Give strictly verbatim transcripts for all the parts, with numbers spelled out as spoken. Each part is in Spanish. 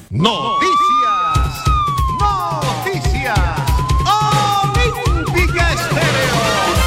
Noticias, noticias, Olímpica Estéreo.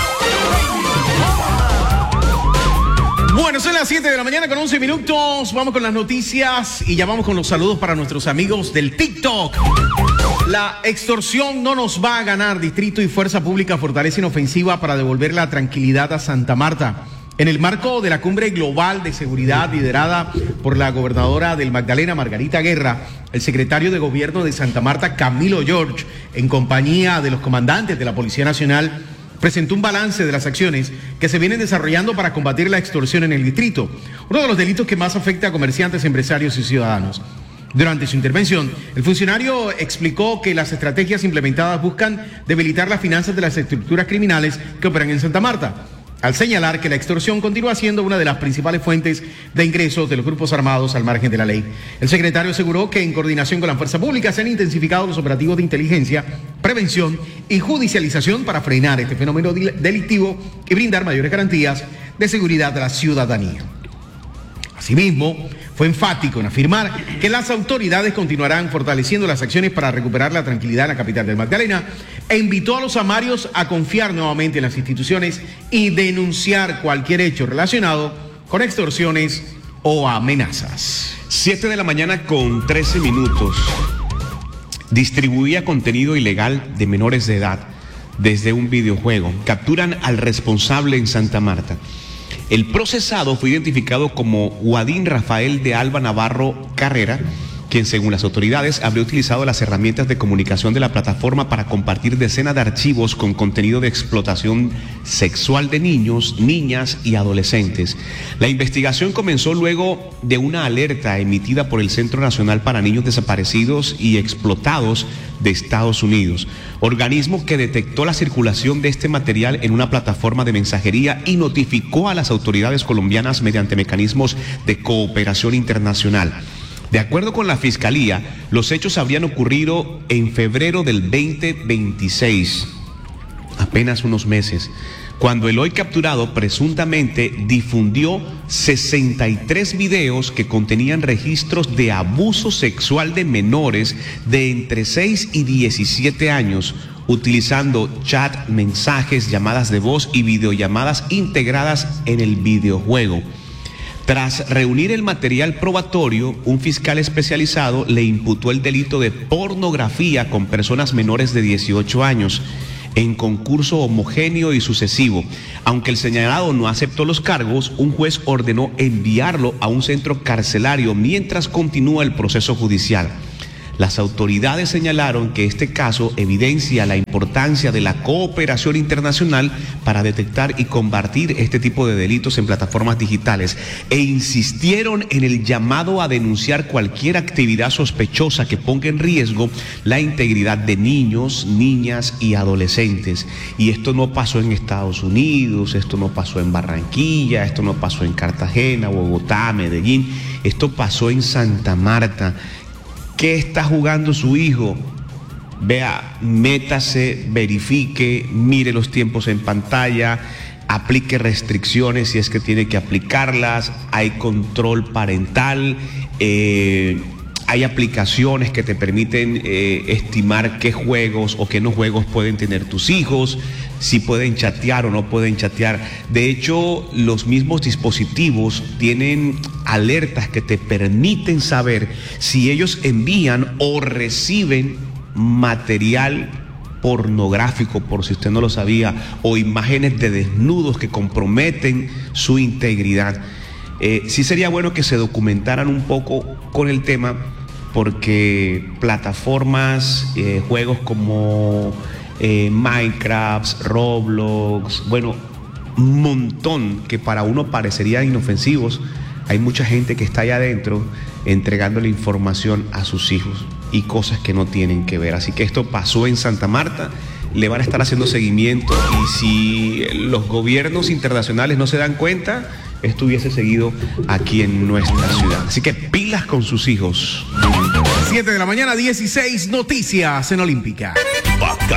Bueno, son las siete de la mañana con once minutos. Vamos con las noticias y ya vamos con los saludos para nuestros amigos del TikTok. La extorsión no nos va a ganar. Distrito y Fuerza Pública fortalecen ofensiva para devolver la tranquilidad a Santa Marta. En el marco de la cumbre global de seguridad liderada por la gobernadora del Magdalena, Margarita Guerra, el secretario de gobierno de Santa Marta, Camilo George, en compañía de los comandantes de la Policía Nacional, presentó un balance de las acciones que se vienen desarrollando para combatir la extorsión en el distrito, uno de los delitos que más afecta a comerciantes, empresarios y ciudadanos. Durante su intervención, el funcionario explicó que las estrategias implementadas buscan debilitar las finanzas de las estructuras criminales que operan en Santa Marta, al señalar que la extorsión continúa siendo una de las principales fuentes de ingresos de los grupos armados al margen de la ley. El secretario aseguró que en coordinación con la fuerza pública se han intensificado los operativos de inteligencia, prevención y judicialización para frenar este fenómeno delictivo y brindar mayores garantías de seguridad a la ciudadanía. Asimismo, fue enfático en afirmar que las autoridades continuarán fortaleciendo las acciones para recuperar la tranquilidad en la capital del Magdalena e invitó a los samarios a confiar nuevamente en las instituciones y denunciar cualquier hecho relacionado con extorsiones o amenazas. siete de la mañana con trece minutos. Distribuía contenido ilegal de menores de edad desde un videojuego. Capturan al responsable en Santa Marta. El procesado fue identificado como Guadín Rafael de Alba Navarro Carrera, quien según las autoridades habría utilizado las herramientas de comunicación de la plataforma para compartir decenas de archivos con contenido de explotación sexual de niños, niñas y adolescentes. La investigación comenzó luego de una alerta emitida por el Centro Nacional para Niños Desaparecidos y Explotados de Estados Unidos, organismo que detectó la circulación de este material en una plataforma de mensajería y notificó a las autoridades colombianas mediante mecanismos de cooperación internacional. De acuerdo con la Fiscalía, los hechos habrían ocurrido en febrero del veinte veintiséis, apenas unos meses, cuando el hoy capturado presuntamente difundió sesenta y tres videos que contenían registros de abuso sexual de menores de entre seis y diecisiete años, utilizando chat, mensajes, llamadas de voz y videollamadas integradas en el videojuego. Tras reunir el material probatorio, un fiscal especializado le imputó el delito de pornografía con personas menores de dieciocho años en concurso homogéneo y sucesivo. Aunque el señalado no aceptó los cargos, un juez ordenó enviarlo a un centro carcelario mientras continúa el proceso judicial. Las autoridades señalaron que este caso evidencia la importancia de la cooperación internacional para detectar y combatir este tipo de delitos en plataformas digitales e insistieron en el llamado a denunciar cualquier actividad sospechosa que ponga en riesgo la integridad de niños, niñas y adolescentes. Y esto no pasó en Estados Unidos, esto no pasó en Barranquilla, esto no pasó en Cartagena, Bogotá, Medellín, esto pasó en Santa Marta. ¿Qué está jugando su hijo? Vea, métase, verifique, mire los tiempos en pantalla, aplique restricciones si es que tiene que aplicarlas, hay control parental, eh, hay aplicaciones que te permiten eh, estimar qué juegos o qué no juegos pueden tener tus hijos, si pueden chatear o no pueden chatear. De hecho, los mismos dispositivos tienen alertas que te permiten saber si ellos envían o reciben material pornográfico, por si usted no lo sabía, o imágenes de desnudos que comprometen su integridad. Eh, sí sería bueno que se documentaran un poco con el tema, porque plataformas, eh, juegos como eh, Minecraft, Roblox, bueno, un montón que para uno parecerían inofensivos, hay mucha gente que está allá adentro entregándole información a sus hijos y cosas que no tienen que ver. Así que esto pasó en Santa Marta, le van a estar haciendo seguimiento y si los gobiernos internacionales no se dan cuenta, esto hubiese seguido aquí en nuestra ciudad. Así que pilas con sus hijos. siete de la mañana, dieciséis noticias en Olímpica. Vaca